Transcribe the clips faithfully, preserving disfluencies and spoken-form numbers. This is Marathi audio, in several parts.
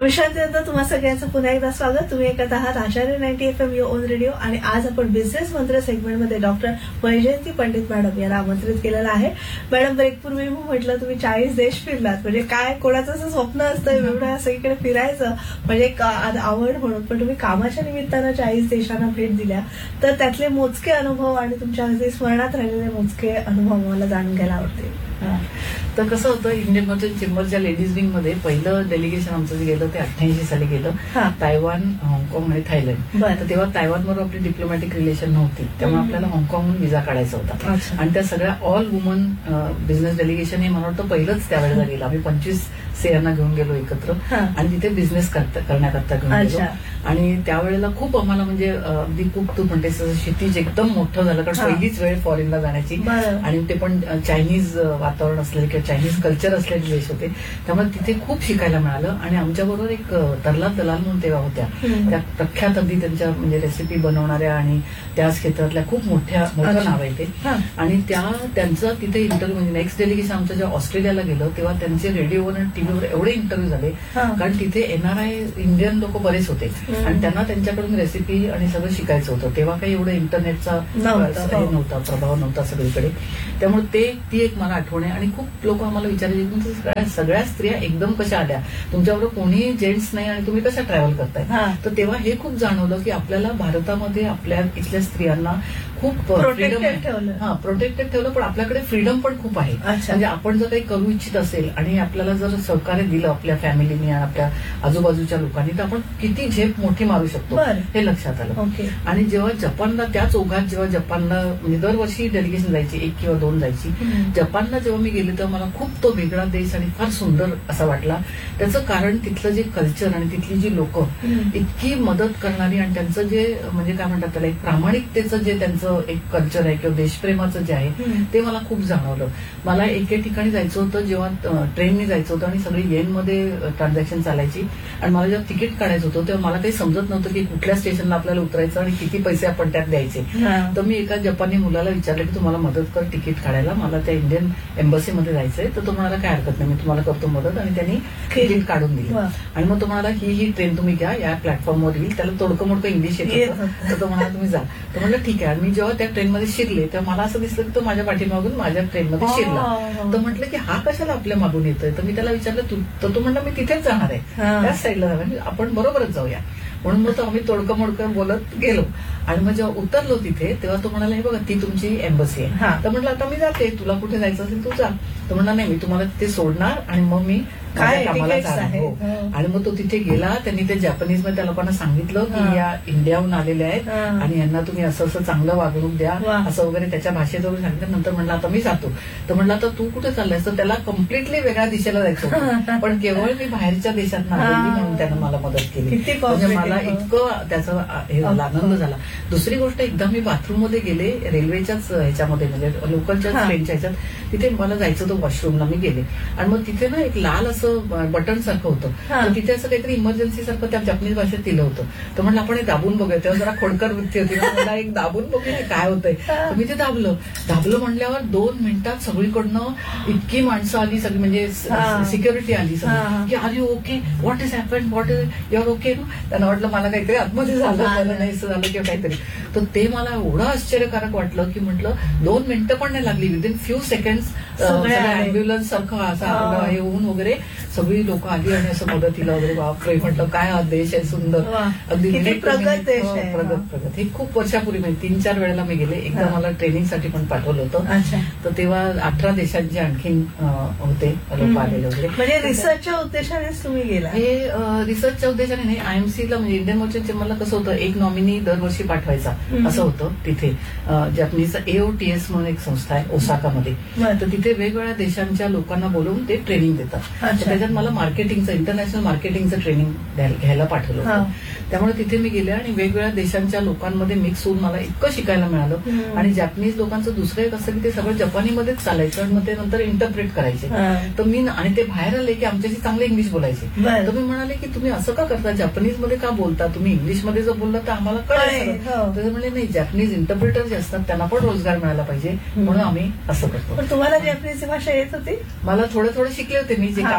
विश्रांतीनंतर तुम्हा सगळ्यांचं पुन्हा एकदा स्वागत. तुम्ही ऐकत आहात आचार्य ninety F am your on radio आणि आज आपण बिझनेस मंत्र सेगमेंटमध्ये डॉक्टर वैजयंती पंडित मॅडम यांना आमंत्रित केलेलं आहे. मॅडम, ब्रेकपूर्वी मी म्हटलं तुम्ही चाळीस देश फिरलात, म्हणजे काय कोणाचं असं स्वप्न असतं एवढं सगळीकडे फिरायचं म्हणजे एक आवड म्हणून, पण तुम्ही कामाच्या निमित्तानं चाळीस देशांना भेट दिल्या, तर त्यातले मोजके अनुभव आणि तुमच्या अगदी स्मरणात राहिलेले मोजके अनुभव मला जाणून घ्यायला आवडते. तर कसं होतं, इंडियन मर्चंट चेंबरच्या लेडीज विंग मध्ये पहिलं डेलिगेशन आमचं जे गेलं ते अठ्ठ्याऐंशी साली गेलं. तायवान, हाँगकाँग आणि थायलंड. तर तेव्हा तायवानवर आपली डिप्लोमॅटिक रिलेशन नव्हती, त्यामुळे आपल्याला हाँगकाँगहून विजा काढायचा होता. आणि त्या सगळ्या ऑल वुमन बिझनेस डेलिगेशन हे मला वाटतं पहिलंच त्यावेळेला गेलं. आम्ही पंचवीस स्त्रियांना घेऊन गेलो एकत्र आणि तिथे बिझनेस करण्याकरता घेऊन गेलो. आणि त्यावेळेला खूप आम्हाला म्हणजे अगदी खूप तू म्हणते क्षितिज एकदम मोठं झालं, कारण पहिलीच वेळ फॉरेनला जाण्याची आणि ते पण चायनीज वातावरण असलेले किंवा चायनीज कल्चर असलेले देश होते, त्यामुळे तिथे खूप शिकायला मिळालं. आणि आमच्याबरोबर एक तरला दलाल म्हणून तेव्हा होत्या, त्या प्रख्यात अगदी त्यांच्या म्हणजे रेसिपी बनवणाऱ्या आणि त्याच क्षेत्रातल्या खूप मोठ्या मोठं नाव आहे ते. आणि त्या त्यांचं तिथे इंटरव्ह्यू म्हणजे नेक्स्ट डेलिगेशन आमचं जेव्हा ऑस्ट्रेलियाला गेलं तेव्हा त्यांचे रेडिओवर आणि टीव्हीवर एवढे इंटरव्ह्यू झाले, कारण तिथे एनआरआय इंडियन लोक बरेच होते आणि त्यांना त्यांच्याकडून रेसिपी आणि सगळं शिकायचं होतं. तेव्हा काही एवढं इंटरनेटचा नव्हता, प्रभाव नव्हता सगळीकडे, त्यामुळे ते ती एक मला आठवण आहे. आणि खूप लोक आम्हाला विचारायचे सगळ्या स्त्रिया एकदम कशा आल्या, तुमच्याबरोबर कोणी जेंट्स नाही आणि तुम्ही कशा ट्रॅव्हल करताय. तर तेव्हा हे खूप जाणवलं की आपल्याला भारतामध्ये आपल्या इथल्या स्त्रियांना खूप फ्रीडम ठेवलं, हा प्रोटेक्टेड ठेवलं, पण आपल्याकडे फ्रीडम पण खूप आहे. म्हणजे आपण जर काही करू इच्छित असेल आणि आपल्याला जर सहकार्य दिलं आपल्या फॅमिलीने आणि आपल्या आजूबाजूच्या लोकांनी, तर आपण किती झेप मोठी मारू शकतो हे लक्षात आलं. आणि जेव्हा जपानला त्याच ओघात जेव्हा जपानला म्हणजे दरवर्षी डेलिगेशन जायची, एक किंवा दोन जायची, जपानला जेव्हा मी गेले तेव्हा मला खूप तो वेगळा देश आणि फार सुंदर असा वाटला. त्याचं कारण तिथलं जे कल्चर आणि तिथली जी लोक इतकी मदत करणारी आणि त्यांचं जे म्हणजे काय म्हणतात त्याला एक प्रामाणिकतेचं जे त्यांचं एक कल्चर आहे किंवा देशप्रेमाचं जे आहे ते मला खूप जाणवलं. मला एके ठिकाणी जायचं होतं जेव्हा ट्रेनने जायचं होतं आणि सगळी येनमध्ये ट्रान्झॅक्शन चालायची आणि मला जेव्हा तिकीट काढायचं होतं तेव्हा मला काही समजत नव्हतं की कुठल्या स्टेशनला आपल्याला उतरायचं आणि किती पैसे आपण त्यात द्यायचे. तर मी एका जपानी मुलाला विचारलं की तुम्हाला मदत कर तिकीट काढायला, मला त्या इंडियन एम्बसीमध्ये जायचंय. तर तो म्हणाला काय हरकत नाही, मी तुम्हाला करतो मदत. आणि त्यांनी तिकीट काढून दिलं आणि मग तो म्हणाला ही ही ट्रेन तुम्ही घ्या, या प्लॅटफॉर्मवर येईल. त्याला तोडकं मोडकं इंग्लिश येतं, तर तो म्हणाला तुम्ही जा. तर म्हटलं ठीक आहे. मी जेव्हा त्या ट्रेनमध्ये शिरले तेव्हा मला असं दिसलं की तो माझ्या पाठीमागून माझ्या ट्रेनमध्ये शिरला. तर म्हटलं की हा कशाला आपल्या मागून येतोय. तर मी त्याला विचारलं तू, तर तो म्हणला मी तिथेच जाणार आहे, त्याच साईडला जाणार, आपण बरोबरच जाऊया. म्हणून मग आम्ही तोडकं मोडकं बोलत गेलो. आणि मग जेव्हा उतरलो तिथे तेव्हा तो म्हणाला हे बघा ती तुमची एम्बसी आहे. तर म्हटलं आता मी जाते, तुला कुठे जायचं असेल तू जा. तर म्हणला नाही, मी तुम्हाला तिथे सोडणार आणि मग मी काय कामाला जाणार. आणि मग तो तिथे गेला, त्यांनी ते जपानीज मध्ये त्या लोकांना सांगितलं की या इंडियाहून आलेल्या आहेत आणि यांना तुम्ही असं असं चांगलं वागणूक द्या असं वगैरे त्याच्या भाषेत वगैरे सांगितलं. नंतर म्हणलं आता मी जातो. तर म्हणलं आता तू कुठे चाललायस. तर त्याला कम्प्लिटली वेगळ्या दिशेला जायचं होतं, पण केवळ मी बाहेरच्या देशात आलेली म्हणून त्यानं मला मदत केली. म्हणजे मला इतकं त्याचा हे झाला, आनंद झाला. दुसरी गोष्ट, एकदा मी बाथरूम मध्ये गेले रेल्वेच्याच ह्याच्यामध्ये म्हणजे लोकलच्या ट्रेनच्या ह्याच्यात, तिथे मला जायचं होतं वॉशरूमला. मी गेले आणि मग तिथे ना एक लाल असं बटन सारखं होतं, तर तिथे असं काहीतरी इमर्जन्सी सारखं त्या जपनीज भाषेत दिलं होतं. तर म्हणलं आपण हे दाबून बघूया. तेव्हा जरा खोडकर वृत्ती होती, मला एक दाबून बघूया काय होतंय. तर मी ते दाबलं दाबलं म्हणल्यावर दोन मिनिटात सगळीकडनं इतकी माणसं आली, सगळी म्हणजे सिक्युरिटी आली सगळी की R you okay, what is happen, what is your okay. त्यांना वाटलं मला काहीतरी आतमध्ये झालं, मला नाही झालं किंवा काहीतरी. तर ते मला एवढं आश्चर्यकारक वाटलं की म्हटलं दोन मिनिटं पण नाही लागली, विदिन फ्यू सेकंड्स अँब्युलन्स सारखं असं येऊन वगैरे सगळी लोक आली आणि असं मदतीला वगैरे. बापरे, म्हटलं काय हा देश आहे सुंदर, अगदी प्रगत देश आहे. प्रगत प्रगत हे खूप वर्षापूर्वी म्हणजे तीन चार वेळेला मी गेले. एकदा मला ट्रेनिंगसाठी पण पाठवलं होतं, तर तेव्हा अठरा देशांचे आणखीन होते लोक आलेले वगैरे. म्हणजे रिसर्चच्या उद्देशानेच तुम्ही गेला. हे रिसर्चच्या उद्देशाने नाही, आयएमसीला म्हणजे इंडियन मर्चंट चेंबरला कसं होतं, एक नॉमिनी दरवर्षी पाठवायचा असं होतं. तिथे जपनीज एओटीएस म्हणून एक संस्था आहे ओसाकामध्ये, तर तिथे वेगवेगळ्या देशांच्या लोकांना बोलवून ते ट्रेनिंग देतात. त्याच्यात मला मार्केटिंगचं इंटरनॅशनल मार्केटिंगचं ट्रेनिंग घ्यायला पाठवलं होतं. त्यामुळे तिथे मी गेले आणि वेगवेगळ्या देशांच्या लोकांमध्ये मिक्स होऊन मला इतकं शिकायला मिळालं. आणि जपनीज लोकांचं दुसरं एक असं की ते सगळं जपानीमध्येच चालायचं आणि मग ते नंतर इंटरप्रेट करायचे. तर मी आणि ते बाहेर आले की आमच्याशी चांगले इंग्लिश बोलायचे. तर मी म्हणाले की तुम्ही असं का करता, जपनीज मध्ये का बोलता, तुम्ही इंग्लिशमध्ये जर बोलला तर आम्हाला कळेल. तर म्हणजे नाही, जपनीज इंटरप्रेटर जे असतात त्यांना पण रोजगार मिळाला पाहिजे म्हणून आम्ही असं करतो. पण तुम्हाला जपनीज भाषा येत होती? मला थोडं थोडं शिकले होते मी, जे काम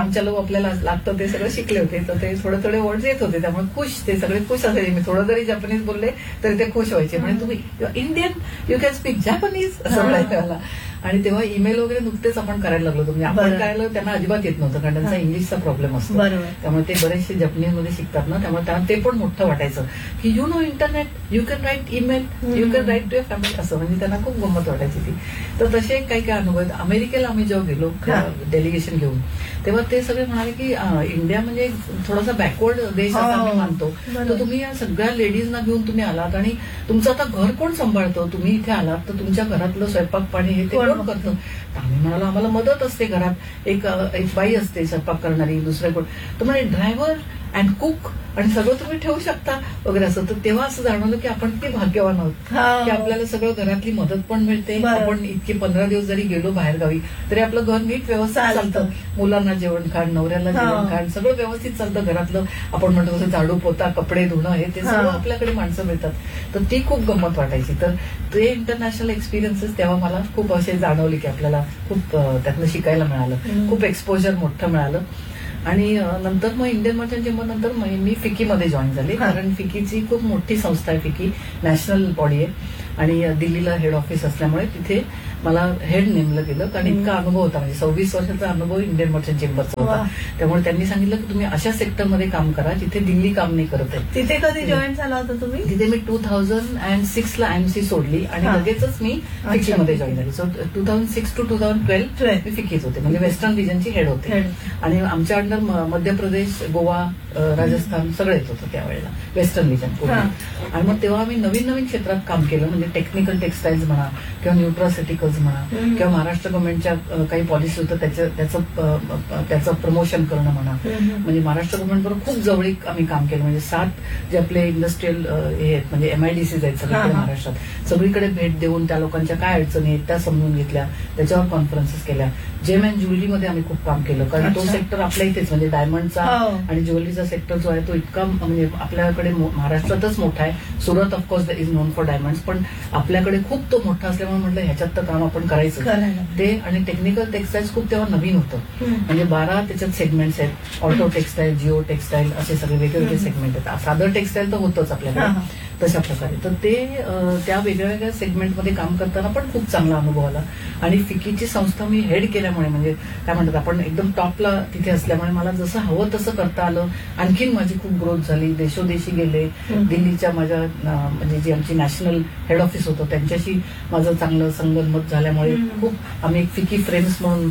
आमच्या लोक आपल्याला लागतं ते सगळं शिकले होते, तर ते थोडे थोडे वर्ड्स येत होते, त्यामुळे खुश, ते सगळे खुश असायचे. मी थोडं जरी जपानीज बोलले तरी ते खुश व्हायचे. म्हणजे तुम्ही Indian, you can speak Japanese असं म्हणायचं मला. आणि तेव्हा ईमेल वगैरे नुकतेच आपण करायला लागलो होतो, म्हणजे आपण करायला त्यांना अजिबात येत नव्हतं, कारण त्यांचा इंग्लिशचा प्रॉब्लेम असतो. त्यामुळे ते बरेचसे जपनीज मध्ये शिकतात ना, त्यामुळे त्यांना ते पण मोठं वाटायचं की you know internet, you can write email, you can write to your family, असं म्हणजे त्यांना खूप गंमत वाटायची ती. तर तसे काही काही अनुभव आहेत. अमेरिकेला आम्ही जेव्हा गेलो डेलिगेशन घेऊन, तेव्हा ते सगळे म्हणाले की इंडिया म्हणजे थोडासा बॅकवर्ड देश असं आम्ही मानतो, तर तुम्ही या सगळ्या लेडीजना घेऊन तुम्ही आलात आणि तुमचं आता घर कोण सांभाळतं, तुम्ही इथे आलात तर तुमच्या घरातलं स्वयंपाक पाणी हे ते कोण करतं. आम्ही म्हणालो आम्हाला मदत असते घरात, एक एक बाई असते स्वयंपाक करणारी, दुसऱ्या कोण, तर म्हणजे ड्रायव्हर अँड कुक आणि सगळं तुम्ही ठेवू शकता वगैरे असं. तर तेव्हा असं जाणवलं की आपण किती भाग्यवान आहोत की आपल्याला सगळं घरातली मदत पण मिळते. आपण इतके पंधरा दिवस जरी गेलो बाहेर गावी तरी आपलं घर नीट व्यवस्थित चालतं, मुलांना जेवण खाण, नवऱ्याला जेवण खाण, सगळं व्यवस्थित चालतं घरातलं. आपण म्हणतो तसं झाडू पोता, कपडे धुणं, हे ते सगळं आपल्याकडे माणसं मिळतात. तर ती खूप गंमत वाटायची. तर ते इंटरनॅशनल एक्सपिरियन्सेस तेव्हा मला खूप असे जाणवले की आपल्याला खूप त्यातनं शिकायला मिळालं, खूप एक्सपोजर मोठं मिळालं. आणि नंतर मग इंडियन मर्चंट चेंबर नंतर मी फिकीमध्ये जॉईन झाले, कारण फिकीची खूप मोठी संस्था आहे. फिकी नॅशनल बॉडी आहे आणि दिल्लीला हेड ऑफिस असल्यामुळे तिथे मला हेड नेमलं गेलं, कारण इतका अनुभव होता, म्हणजे सव्वीस वर्षाचा अनुभव इंडियन मर्चंट चेंबरचा होता. त्यामुळे त्यांनी सांगितलं की तुम्ही अशा सेक्टरमध्ये काम करा जिथे दिल्ली काम नाही करत आहे. तिथे कधी जॉईन झाला होता तुम्ही? तिथे मी टू थाउजंड अँड सिक्स ला आयएमसी सोडली आणि लगेचच मी फिकीमध्ये जॉईन झाली. So two thousand six to two thousand twelve मी फिकीत होते, म्हणजे वेस्टर्न रिजनची हेड होते. आणि आमच्या अंडर मध्य प्रदेश, गोवा, राजस्थान सगळं येत होतं त्यावेळेला, वेस्टर्न रिजन पूर्ण. आणि मग तेव्हा आम्ही नवीन नवीन क्षेत्रात काम केलं, म्हणजे टेक्निकल टेक्सटाईल्स म्हणा किंवा न्यूट्रासिटिकल्स म्हणा किंवा महाराष्ट्र गव्हर्नमेंटच्या काही पॉलिसी होतं त्याचं त्याचं त्याचं प्रमोशन करणं म्हणा. म्हणजे महाराष्ट्र गव्हर्नमेंटबरोबर खूप जवळीक आम्ही काम केलं. म्हणजे सात जे आपले इंडस्ट्रियल हे आहेत, म्हणजे एमआयडीसीज आहेत सगळीकडे महाराष्ट्रात, सगळीकडे भेट देऊन त्या लोकांच्या काय अडचणी आहेत त्या समजून घेतल्या, त्याच्यावर कॉन्फरन्सेस केल्या. जेम अँड ज्वेलरीमध्ये आम्ही खूप काम केलं, कारण तो सेक्टर आपल्या इथेच, म्हणजे डायमंडचा आणि ज्वेलरीचा सेक्टर जो आहे तो इतका म्हणजे आपल्याकडे महाराष्ट्रातच मोठा आहे. Surat of course is non for diamonds, पण आपल्याकडे खूप तो मोठा असल्यामुळे म्हटलं ह्याच्यात तर काम आपण करायचं ते. आणि टेक्निकल टेक्सटाईल्स खूप तेव्हा नवीन होतं, म्हणजे बारा त्याच्यात सेगमेंट्स आहेत, ऑटो टेक्सटाईल, जिओ टेक्सटाईल, असे सगळे वेगवेगळे सेगमेंट आहेत. साधं टेक्सटाईल तर होतंच आपल्याकडे तशा प्रकारे. तर ते त्या वेगळ्या वेगळ्या सेगमेंटमध्ये काम करताना पण खूप चांगला अनुभव आला. आणि फिकीची संस्था मी हेड केल्यामुळे, म्हणजे काय म्हणतात आपण एकदम टॉपला तिथे असल्यामुळे मला जसं हवं तसं करता आलं. आणखीन माझी खूप ग्रोथ झाली, देशोदेशी गेले. दिल्लीच्या माझ्या म्हणजे जी आमची नॅशनल हेड ऑफिस होतं त्यांच्याशी माझं चांगलं संगनमत झाल्यामुळे खूप आम्ही एक फिकी फ्रेंड्स म्हणून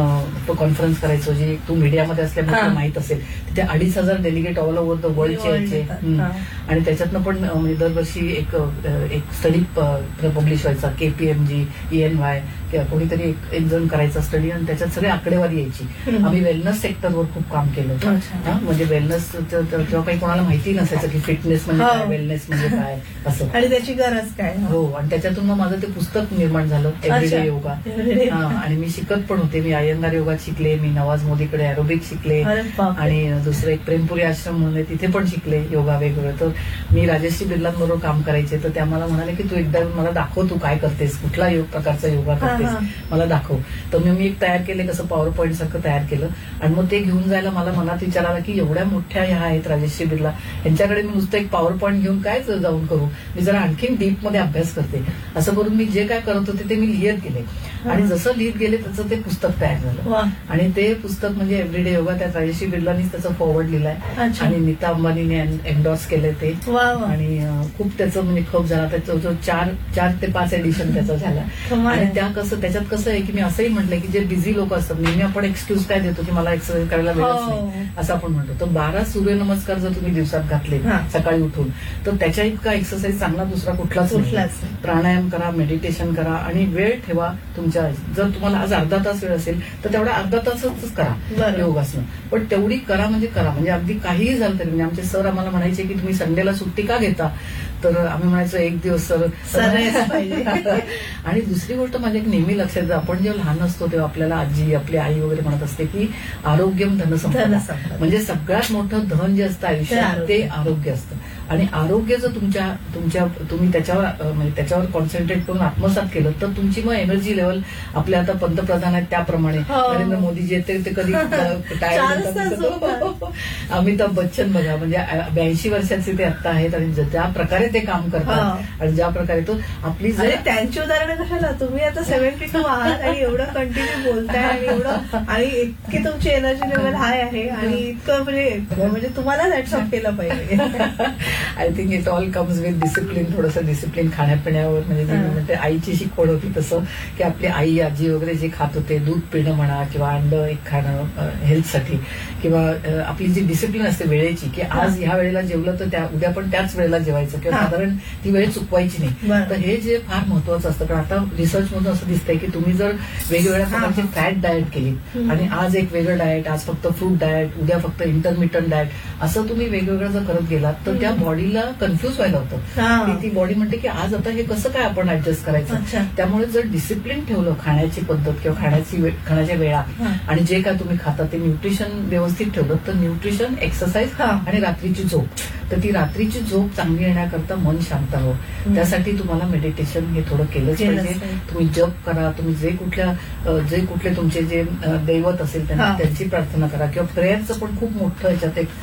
तो कॉन्फरन्स करायचो, जे तू मीडियामध्ये असल्यामुळे माहित असेल. तिथे अडीच हजार डेलिगेट ऑल ओव्हर द वर्ल्डचे यायचे. आणि त्याच्यातनं पण दरवर्षी एक एक स्टडी पब्लिश व्हायचा, केपीएमजी, ईएनवाय किंवा कोणीतरी एक एक जण करायचा स्टडी, आणि त्याच्यात सगळे आकडेवारी यायची. आम्ही वेलनेस सेक्टरवर खूप काम केलं होतं, म्हणजे वेलनेस जेव्हा काही कोणाला माहिती नसायचं की फिटनेस म्हणजे काय, वेलनेस म्हणजे काय असं, आणि त्याची गरज काय. हो, आणि त्याच्यातून मग माझं ते पुस्तक निर्माण झालं, एव्हरीडे योगा. आणि मी शिकत पण होते, मी अय्यंगार योगात शिकले, मी नवाज मोदीकडे अॅरोबिक शिकले, आणि दुसरं एक प्रेमपुरी आश्रम म्हणून तिथे पण शिकले योगा वेगवेगळं. तर मी राजश्री बिर्लांबरोबर काम करायचे, तर त्या मला म्हणाले की तू एकदा मला दाखव, तू काय करतेस, कुठला योग प्रकारचा योगा करतेस, मला दाखव. तर मी एक तयार केले, कसं पॉवर पॉईंट सारखं तयार केलं. आणि मग ते घेऊन जायला मला मनात विचार आला की एवढ्या मोठ्या ह्या आहेत राजश्री बिर्ला, यांच्याकडे मी नुसतं एक पॉवर पॉईंट घेऊन काय जाऊन करू, मी जरा आणखीन डीप मध्ये अभ्यास करते. असं करून मी जे काय करत होते ते मी लिहित गेले, आणि जसं लिहित गेले तसं ते पुस्तक तयार झालं. आणि ते पुस्तक म्हणजे एव्हरीडे योगा, त्यात राजश्री बिर्लानीच त्याचं फॉरवर्ड लिहिलाय, आणि नीता अंबानीने एन्डॉर्स केले ते. आणि खूप त्याचं म्हणजे खप झाला, त्याचा जो चार चार ते पाच एडिशन त्याचा झाला. आणि त्या कसं त्याच्यात कसं आहे की मी असंही म्हटलंय की जे बिझी लोक असतात, नेहमी आपण एक्सक्यूज काय देतो की मला एक्सरसाइज करायला वेळच नाही असं आपण म्हणतो. तर बारा सूर्यनमस्कार जर तुम्ही दिवसात घातले सकाळी उठून, तर त्याच्या इतका एक्सरसाइज चांगला दुसरा कुठलाच कुठलाच. प्राणायाम करा, मेडिटेशन करा, आणि वेळ ठेवा तुमच्या. जर तुम्हाला आज अर्धा तास वेळ असेल तर तेवढा अर्धा तासच करा योगासनं, पण तेवढी करा म्हणजे करा. म्हणजे अगदी काहीही झालं तरी, म्हणजे आमचे सर आम्हाला म्हणायचे की तुम्ही संडेला सुट्टी का घेता, तर आम्ही म्हणायचो एक दिवस सर. आणि दुसरी गोष्ट माझ्या एक नेहमी लक्षात येतं, आपण जेव्हा लहान असतो तेव्हा आपल्याला आजी, आपली आई वगैरे म्हणत असते की आरोग्यम धनसंपदा, म्हणजे सगळ्यात मोठं धन जे असतं आयुष्यात ते आरोग्य असतं. आणि आरोग्य जर तुमच्या तुमच्या तुम्ही त्याच्यावर म्हणजे त्याच्यावर कॉन्सन्ट्रेट करून आत्मसात केलं तर तुमची मग एनर्जी लेवल आपल्या आता पंतप्रधान आहेत त्याप्रमाणे नरेंद्र मोदीजी येते ते कधी अमिताभ बच्चन बघा म्हणजे ब्याऐंशी वर्षाचे ते आता आहेत आणि ज्या प्रकारे ते काम करतात आणि ज्या प्रकारे तो आपली त्यांची उदाहरणं कशाला तुम्ही आता सेव्हन्टी टू आहात आणि एवढं कंटिन्यू बोलताय आणि एवढं आणि इतकी तुमची एनर्जी लेवल हाय आहे आणि इतकं म्हणजे म्हणजे तुम्हाला लॅटसअप केलं पाहिजे. I think it all comes with discipline. थोडंसं डिसिप्लिन खाण्यापिण्यावर म्हणजे जी म्हणते आईची शिकवण होती तसं की आपली आई आजी वगैरे जे खात होते दूध पिणं म्हणा किंवा अंड एक खाणं हेल्थसाठी किंवा आपली जी डिसिप्लिन असते वेळेची की आज ह्या वेळेला जेवलं तर त्या उद्या पण त्याच वेळेला जेवायचं किंवा साधारण ती वेळ चुकवायची नाही. तर हे जे फार महत्वाचं असतं कारण आता रिसर्च मधून असं दिसतंय की तुम्ही जर वेगवेगळ्या प्रकारची फॅट डाएट केली आणि आज एक वेगळं डाएट आज फक्त फ्रूट डाएट उद्या फक्त इंटरमिटंट डाएट असं तुम्ही वेगवेगळं जर करत गेलात तर त्या बॉडीला कन्फ्युज व्हायला होतं. ती बॉडी म्हणते की आज आता हे कसं काय आपण ऍडजस्ट करायचं. त्यामुळे जर डिसिप्लिन ठेवलं खाण्याची पद्धत किंवा खाण्याची खाण्याच्या वेळा आणि जे काय तुम्ही खाता ते न्यूट्रिशन व्यवस्थित ठेवलं तर न्यूट्रिशन एक्सरसाइज आणि रात्रीची झोप तर ती रात्रीची झोप चांगली येण्याकरता मन शांत हवं त्यासाठी तुम्हाला मेडिटेशन हे थोडं केलंच पाहिजे. तुम्ही जप करा तुम्ही जे कुठल्या जे कुठले तुमचे जे दैवत असेल त्यांची प्रार्थना करा किंवा प्रेयरचं पण खूप मोठं याच्यात एक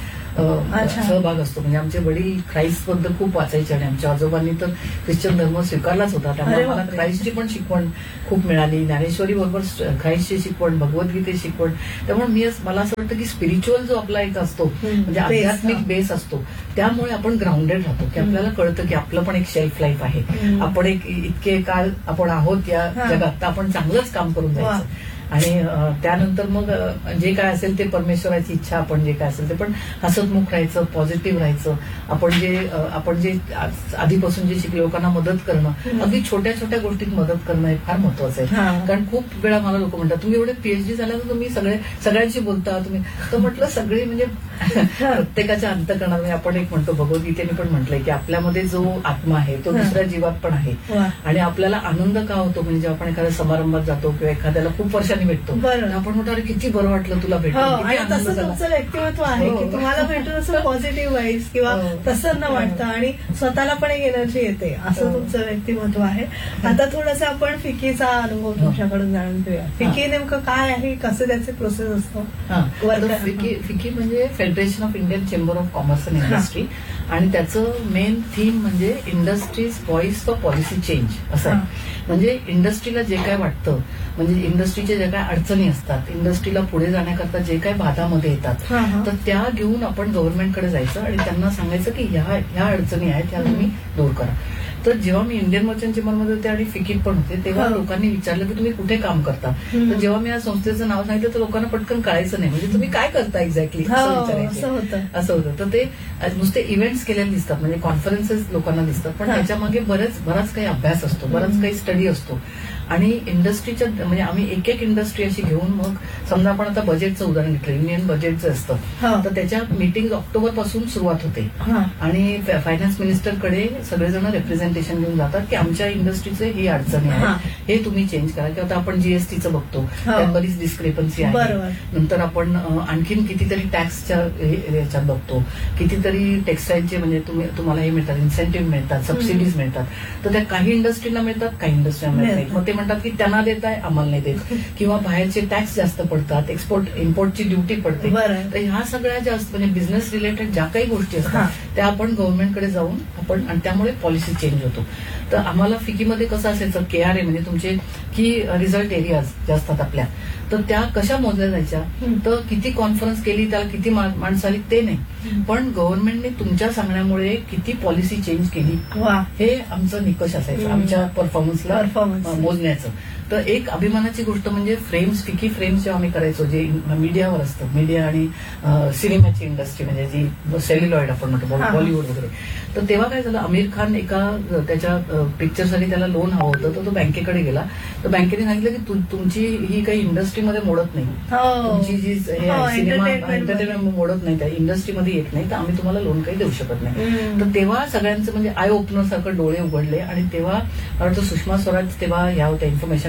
सहभाग असतो. म्हणजे आमचे वडील ख्राईस्ट बद्दल खूप वाचायचे आणि आमच्या आजोबांनी तर ख्रिश्चन धर्म स्वीकारलाच होता त्यामुळे मला ख्राईस्टची पण शिकवण खूप मिळाली. ज्ञानेश्वरी बरोबर ख्राईस्टची शिकवण भगवद्गीतेची शिकवण. त्यामुळे मी मला असं वाटतं की स्पिरिच्युअल जो आपला एक असतो म्हणजे आध्यात्मिक बेस असतो त्यामुळे आपण ग्राउंडेड राहतो की आपल्याला कळतं की आपलं पण एक शेल्फ लाईफ आहे. आपण एक इतके काळ आपण आहोत या जगात तर आपण चांगलंच काम करून जायचं आणि त्यानंतर मग जे काय असेल ते परमेश्वराची इच्छा आपण जे काय असेल ते पण हसतमुख राहायचं पॉझिटिव्ह राहायचं. आपण जे आपण जे आधीपासून जे शिकले लोकांना मदत करणं अगदी छोट्या छोट्या गोष्टीत मदत करणं हे फार महत्वाचं आहे. कारण खूप वेळा मला लोक म्हणतात तुम्ही एवढे पीएचडी झाल्या तर तुम्ही सगळे सगळ्यांशी बोलता तुम्ही तर म्हटलं सगळे म्हणजे प्रत्येकाच्या अंतःकरणात म्हणजे आपण एक म्हणतो भगवद्गीतेने पण म्हटलंय की आपल्यामध्ये जो आत्मा आहे तो दुसऱ्या जीवात पण आहे आणि आपल्याला आनंद का होतो म्हणजे जेव्हा आपण एखाद्या समारंभात जातो किंवा एखाद्याला खूप वर्षांनी भेटतो आपण म्हणतो अरे किती बरं वाटलं तुला भेटून. तसं तुमचं व्यक्तिमत्व आहे की तुम्हाला भेटून असं पॉझिटिव्ह वाईब्स किंवा प्रसन्न वाटतं आणि स्वतःला पण एक एनर्जी येते असं तुमचं व्यक्तिमत्व आहे. आता थोडंसं आपण फिकीचा अनुभव तुमच्याकडून जाणून घेऊया. फिकी नेमकं काय आहे कसं त्याचे प्रोसेस असतो. फिकी म्हणजे federation of Indian chamber of commerce and industry आणि त्याचं मेन थीम म्हणजे industries voice for policy change असं आहे. म्हणजे इंडस्ट्रीला जे काय वाटतं म्हणजे इंडस्ट्रीच्या ज्या काय अडचणी असतात इंडस्ट्रीला पुढे जाण्याकरता जे काही बाधामध्ये येतात तर त्या घेऊन आपण गव्हर्नमेंटकडे जायचं आणि त्यांना सांगायचं की ह्या ह्या अडचणी आहेत त्या तुम्ही दूर करा. तर जेव्हा मी इंडियन मर्चंट चेंबरमध्ये होते आणि फिकीत पण होते तेव्हा लोकांनी विचारलं की तुम्ही कुठे काम करता तर जेव्हा मी या संस्थेचं नाव सांगितलं तर लोकांना पटकन कळायचं नाही म्हणजे तुम्ही काय करता एक्झॅक्टली असं विचारायचं असं होतं. तर ते नुसते इव्हेंट्स केलेले दिसतात म्हणजे कॉन्फरन्सेस लोकांना दिसतात पण त्याच्यामागे बरेच बराच काही अभ्यास असतो बराच काही स्टडी असतो आणि इंडस्ट्रीच्या म्हणजे आम्ही एक एक इंडस्ट्री अशी घेऊन मग समजा आपण आता बजेटचं उदाहरण घेतलं युनियन बजेटचं असतं तर त्याच्या मीटिंग ऑक्टोबर पासून सुरुवात होते आणि फायनान्स मिनिस्टरकडे सगळेजण रिप्रेझेंटेशन घेऊन जातात की आमच्या इंडस्ट्रीचे ही अडचणी आहे हे तुम्ही चेंज करा. किंवा आता आपण जीएसटीचं बघतो त्यात बरीच डिस्क्रिपन्सी आहे. नंतर आपण आणखीन कितीतरी टॅक्सच्या ह्याच्यात बघतो कितीतरी टेक्स्टाईलचे म्हणजे तुम्ही तुम्हाला हे मिळतात इन्सेंटिव्ह मिळतात सबसिडीज मिळतात तर त्या काही इंडस्ट्रीला मिळतात काही इंडस्ट्रीला मिळत नाही. मग ते म्हणतात की त्यांना देत आहे आम्हाला नाही देत किंवा बाहेरचे टॅक्स जास्त पडतात एक्सपोर्ट इम्पोर्टची ड्युटी पडते. तर ह्या सगळ्या जास्त म्हणजे बिझनेस रिलेटेड ज्या काही गोष्टी असतात त्या आपण गव्हर्नमेंटकडे जाऊन आपण आणि त्यामुळे पॉलिसी चेंज होतो. तर आम्हाला फिकीमध्ये कसं असायचं केआरए म्हणजे तुमचे की रिझल्ट एरियाज जे असतात आपल्या तर त्या कशा मोजल्या जायच्या तर किती कॉन्फरन्स केली त्याला किती माणसं आली ते नाही पण गव्हर्नमेंटने तुमच्या सांगण्यामुळे किती पॉलिसी चेंज केली हे आमचं निकष असायचं आमच्या परफॉर्मन्सला मोजण्याचं. तर एक अभिमानाची गोष्ट म्हणजे फ्रेम्स फिकी फ्रेम्स जेव्हा आम्ही करायचो जे मीडियावर असतं मीडिया आणि सिनेमाची इंडस्ट्री म्हणजे जी सेल्युलॉइड आपण म्हणतो बॉलिवूड वगैरे तर तेव्हा काय झालं आमिर खान एका त्याच्या पिक्चरसाठी त्याला लोन हवं होतं तर तो बँकेकडे गेला तर बँकेने सांगितलं की तुमची ही काही इंडस्ट्रीमध्ये मोडत नाही तुमची जी सिनेमा एंटरटेनमेंट मोडत नाही त्या इंडस्ट्रीमध्ये येत नाही तर आम्ही तुम्हाला लोन काही देऊ शकत नाही. तर तेव्हा सगळ्यांचं म्हणजे आय ओपनर सारखं डोळे उघडले आणि तेव्हा मला वाटतं सुषमा स्वराज तेव्हा ह्या होत्या इन्फॉर्मेशन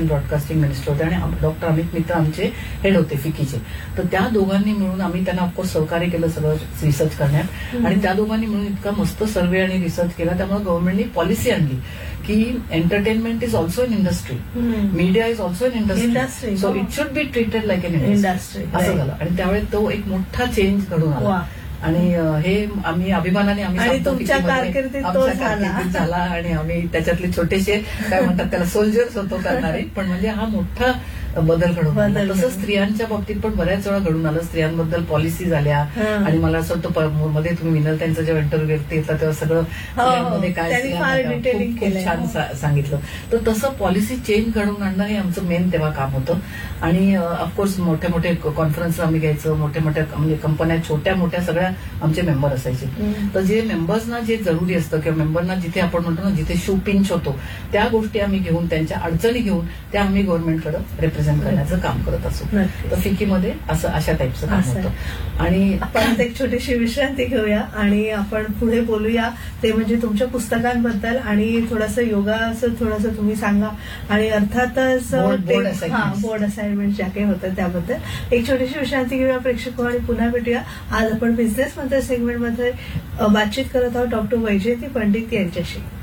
असिस्टंट ब्रॉडकास्टिंग मिनिस्टर होते आणि डॉक्टर अमित मित्र आमचे हेड होते फिकीचे. तर त्या दोघांनी मिळून आम्ही त्यांना ऑफकोर्स सहकार्य केलं सगळं रिसर्च करण्यात, आणि त्या दोघांनी मिळून इतका मस्त सर्व्हे आणि रिसर्च केला. त्यामुळे गव्हर्नमेंटनी पॉलिसी आणली की entertainment is also in industry, media is also in industry, so it should be treated like an industry असं झालं. आणि त्यावेळी तो एक मोठा चेंज घडून आला आणि हे आम्ही अभिमानाने आम्ही तुमच्या कारकिर्दीत तो झाला आणि आम्ही त्याच्यातले छोटेसे काय म्हणतात त्याला सोल्जर्स होतो करणारे, पण म्हणजे हा मोठा बदल घडून आला. तसं स्त्रियांच्या बाबतीत पण बऱ्याच वेळा घडून आलं. स्त्रियांबद्दल पॉलिसी झाल्या आणि मला असं वाटतं मध्ये तुम्ही विनल त्यांचं जेव्हा इंटरव्ह्यू घेतला तेव्हा सगळं स्त्रियांमध्ये काय खूप छान सांगितलं. तर तसं पॉलिसी चेंज घडवून आणणं हे आमचं मेन तेव्हा काम होतं. आणि ऑफकोर्स मोठे मोठे कॉन्फरन्स आम्ही घ्यायचं, मोठ्या मोठ्या म्हणजे कंपन्या छोट्या मोठ्या सगळ्या आमचे मेंबर असायचे. तर जे मेंबर्सना जे जरुरी असतं किंवा मेंबरना जिथे आपण म्हणतो ना जिथे शू पिंच होतो त्या गोष्टी आम्ही घेऊन त्यांच्या अडचणी घेऊन त्या आम्ही गव्हर्नमेंटकडे रिप्रेझेंट करण्याचं काम करत असतो. तर फिकीमध्ये असं अशा टाईपचं काम होतं. आणि आपण एक छोटीशी विश्रांती घेऊया आणि आपण पुढे बोलूया ते म्हणजे तुमच्या पुस्तकांबद्दल आणि थोडंसं योगाचं थोडंसं तुम्ही सांगा आणि अर्थातच बोर्ड असाइनमेंट ज्या काही होतं त्याबद्दल एक छोटीशी विश्रांती घेऊया प्रेक्षक आणि पुन्हा भेटूया. आज आपण बिझनेस मंत्र सेगमेंटमध्ये बातचीत करत आहोत डॉक्टर वैजयंती पंडित यांच्याशी.